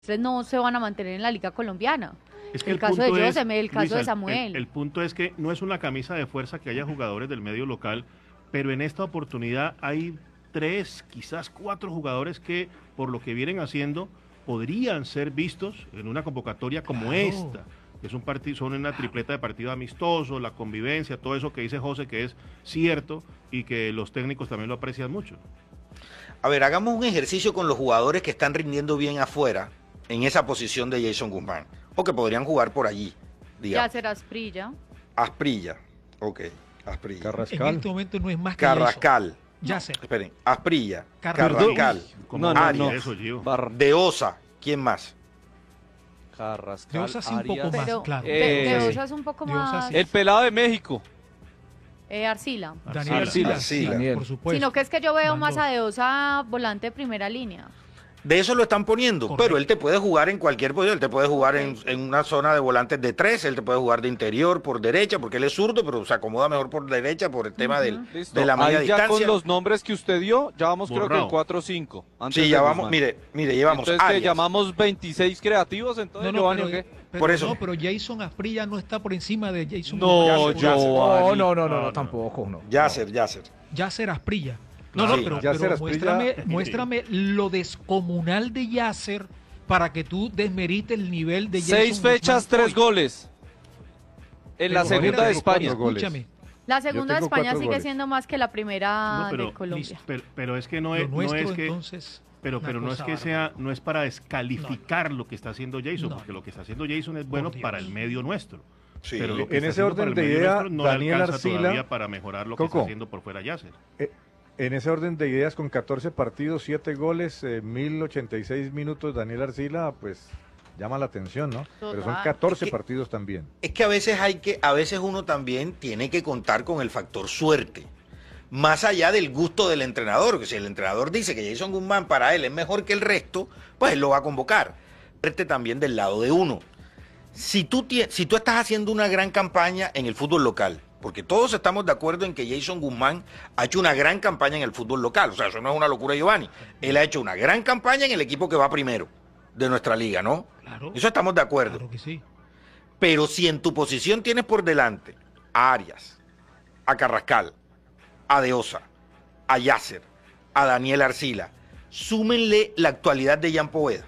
no se van a mantener en la Liga Colombiana. Es que el caso de José, el caso Luisa, de Samuel. El punto es que no es una camisa de fuerza que haya jugadores del medio local, pero en esta oportunidad hay 3, quizás 4 jugadores que, por lo que vienen haciendo, podrían ser vistos en una convocatoria como esta. Es un partido, son una tripleta de partidos amistosos, la convivencia, todo eso que dice José, que es cierto y que los técnicos también lo aprecian mucho. A ver, hagamos un ejercicio con los jugadores que están rindiendo bien afuera, en esa posición de Jason Guzmán, o que podrían jugar por allí, digamos. Yacer Asprilla. Asprilla, ok, Asprilla. Carrascal. En este momento no es más que Carrascal. Yacer. Esperen, Asprilla, Carrascal. Arias, De Osa, ¿quién más? Carrascal, De Osa sí un poco Arias. más, claro. De Osa es un poco De Osa más... sí. El pelado de México. Arcila. Daniel Arcila. Daniel. Por supuesto. Sino que es que yo veo Mandó. más a De Osa volante de primera línea. De eso lo están poniendo, Correcto. pero él te puede jugar en cualquier posición, él te puede jugar en una zona de volantes de 3, él te puede jugar de interior, por derecha, porque él es zurdo, pero se acomoda mejor por derecha por el tema de la media Ahí ya distancia. con los nombres que usted dio, ya vamos creo que en 4-5. Sí, ya vamos, mire, llevamos entonces Arias. llamamos 26 creativos, entonces Giovanni, ¿o qué? Por eso. No, pero Jason Asprilla no está por encima de Jason No, Guzmán. Giovanni. No, tampoco, no. Yacer. Yacer Asprilla. No, Sí, pero Yacer Asprilla. muéstrame lo descomunal de Yacer para que tú desmerites el nivel de Jason 6 fechas, Guzmán 3 hoy. goles. En la Pero, segunda Javier, de España. cuatro goles. Escúchame, La segunda de tengo España 4 sigue goles. siendo más que la primera No, pero- de Colombia. Pero es que no lo es, nuestro no es que... entonces... Pero una no es cosa que bárbara. no es para descalificar lo que está haciendo Jason, No. porque lo que está haciendo Jason es bueno Dios. para el medio nuestro. Sí. Pero lo que En está ese haciendo orden para el de medio idea, nuestro no Daniel le alcanza Arcila- todavía para mejorar lo que está Coco. haciendo por fuera Yacer. En ese orden de ideas, con 14 partidos, 7 goles, 1086 minutos, Daniel Arcila, pues llama la atención, ¿no? Pero son Total. 14 Es que- partidos también. Es que a veces uno también tiene que contar con el factor suerte. Más allá del gusto del entrenador, que si el entrenador dice que Jason Guzmán para él es mejor que el resto, pues él lo va a convocar. Suerte también del lado de uno. Si tú estás haciendo una gran campaña en el fútbol local, porque todos estamos de acuerdo en que Jason Guzmán ha hecho una gran campaña en el fútbol local, o sea, eso no es una locura, Giovanni. Él ha hecho una gran campaña en el equipo que va primero de nuestra liga, ¿no? Claro, Eso estamos de acuerdo. claro que sí. Pero si en tu posición tienes por delante a Arias, a Carrascal, a De Osa, a Yacer, a Daniel Arcila, súmenle la actualidad de Jan Poveda,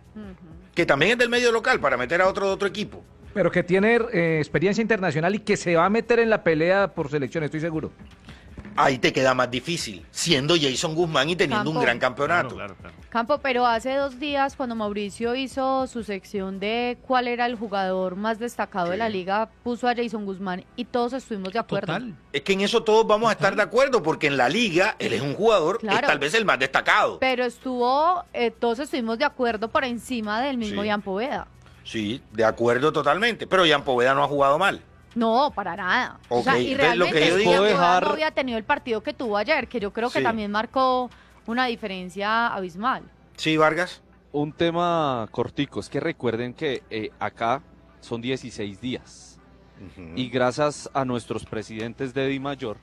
que también es del medio local para meter a otro de otro equipo. Pero que tiene experiencia internacional y que se va a meter en la pelea por selección, estoy seguro. Ahí te queda más difícil, siendo Jason Guzmán y teniendo un Campo. gran campeonato. Claro. Campo, pero hace 2 días cuando Mauricio hizo su sección de cuál era el jugador más destacado de la liga, puso a Jason Guzmán y todos estuvimos de acuerdo. Total. Es que en eso todos vamos a estar de acuerdo, porque en la liga él es un jugador, Claro. es tal vez el más destacado. Pero todos estuvimos de acuerdo por encima del mismo Sí. Jan Poveda. Sí, de acuerdo totalmente, pero Jan Poveda no ha jugado mal. No, para nada. O sea, Ok, y entonces lo que realmente yo es digo- que Puedo dejar- no había tenido el partido que tuvo ayer, que yo creo que Sí. también marcó una diferencia abismal. Sí, Vargas. Un tema cortico, es que recuerden que acá son 16 días. Y gracias a nuestros presidentes de Di Mayor,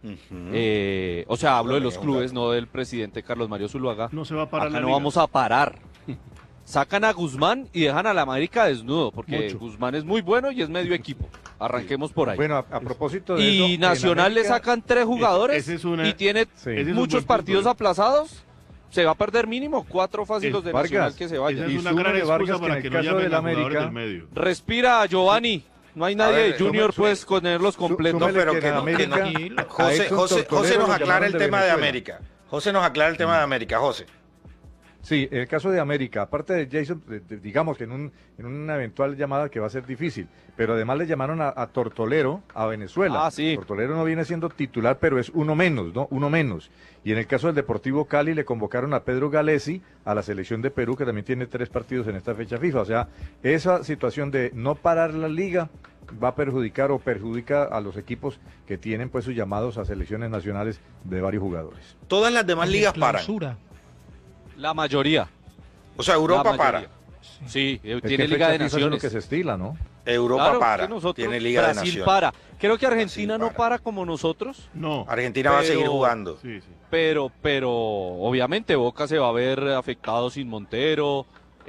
o sea, hablo de los clubes, no del presidente Carlos Mario Zuluaga, No se va a parar acá la no liga. vamos a parar. Sacan a Guzmán y dejan a la América desnudo, porque Mucho. Guzmán es muy bueno y es medio equipo. Arranquemos por ahí. Bueno, a propósito de eso, Y en Nacional le América- sacan 3 jugadores ese es una- y tiene Sí. ese es un muchos buen punto, partidos ¿eh? aplazados. Se va a perder mínimo 4 fáciles de Vargas, Nacional que se Esa vayan. es Y una gran súmele, excusa Vargas, que para en que el no caso llamen del a jugadores América- del medio. Respira, Giovanni. No hay nadie ver, de Junior, súmele- pues, con tenerlos completos. No, súmele pero que que en no, América, Tranquilo. a José Edson nos Tortolero lo aclara llamaron el de tema de Venezuela. América. José nos aclara el tema de América, José. Sí, en el caso de América, aparte de Jason, digamos que en una eventual llamada que va a ser difícil, pero además le llamaron a Tortolero a Venezuela. Ah, sí. Tortolero no viene siendo titular, pero es uno menos, ¿no? Uno menos. Y en el caso del Deportivo Cali le convocaron a Pedro Galesi a la selección de Perú, que también tiene 3 partidos en esta fecha FIFA. O sea, esa situación de no parar la liga va a perjudicar o perjudica a los equipos que tienen pues sus llamados a selecciones nacionales de varios jugadores. Todas las demás ligas paran. Clausura. La mayoría. O sea, la Europa mayoría. para. Sí, Es tiene que Liga fecha de FIFA es lo Naciones. que se estila, ¿no? Europa Claro, para. que nosotros, Tiene Liga de Brasil Naciones. para. Creo que Argentina Brasil no para. para como nosotros, No. Argentina va a seguir Pero- jugando. Sí. pero obviamente Boca se va a ver afectado sin Montero,